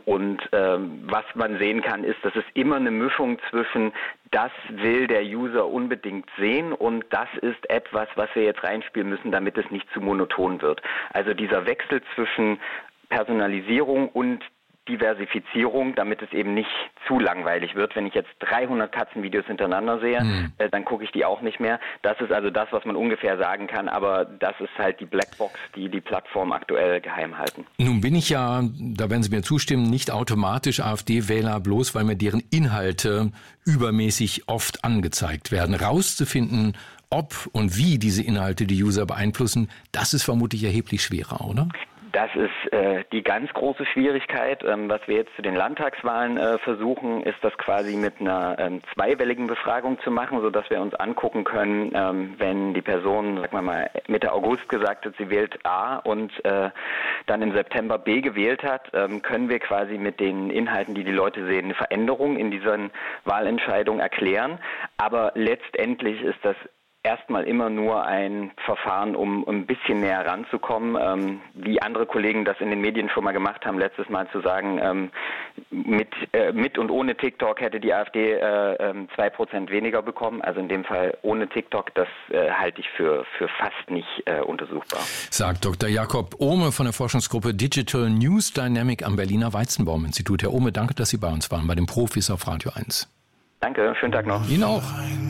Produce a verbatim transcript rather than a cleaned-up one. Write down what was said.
Und ähm, was man sehen kann, ist, dass es immer eine Mischung zwischen das will der User unbedingt sehen und das ist etwas, was wir jetzt reinspielen müssen, damit es nicht zu monoton wird. Also dieser Wechsel zwischen Personalisierung und Diversifizierung, damit es eben nicht zu langweilig wird. Wenn ich jetzt dreihundert Katzenvideos hintereinander sehe, mhm. äh, dann gucke ich die auch nicht mehr. Das ist also das, was man ungefähr sagen kann, aber das ist halt die Blackbox, die die Plattform aktuell geheim halten. Nun bin ich ja, da werden Sie mir zustimmen, nicht automatisch AfD-Wähler, bloß weil mir deren Inhalte übermäßig oft angezeigt werden. Rauszufinden, ob und wie diese Inhalte die User beeinflussen, das ist vermutlich erheblich schwerer, oder? Das ist äh, die ganz große Schwierigkeit. Ähm, was wir jetzt zu den Landtagswahlen äh, versuchen, ist das quasi mit einer ähm, zweiwelligen Befragung zu machen, sodass wir uns angucken können, ähm, wenn die Person, sagen wir mal, Mitte August gesagt hat, sie wählt A und äh, dann im September B gewählt hat, ähm, können wir quasi mit den Inhalten, die die Leute sehen, eine Veränderung in diesen Wahlentscheidungen erklären. Aber letztendlich ist das erstmal immer nur ein Verfahren, um ein bisschen näher ranzukommen, ähm, wie andere Kollegen das in den Medien schon mal gemacht haben, letztes Mal zu sagen, ähm, mit, äh, mit und ohne TikTok hätte die AfD äh, zwei Prozent weniger bekommen. Also in dem Fall ohne TikTok, das äh, halte ich für, für fast nicht äh, untersuchbar. Sagt Doktor Jakob Ohme von der Forschungsgruppe Digital News Dynamic am Berliner Weizenbaum-Institut. Herr Ohme, danke, dass Sie bei uns waren, bei den Profis auf Radio eins. Danke, schönen Tag noch. Ihnen auch.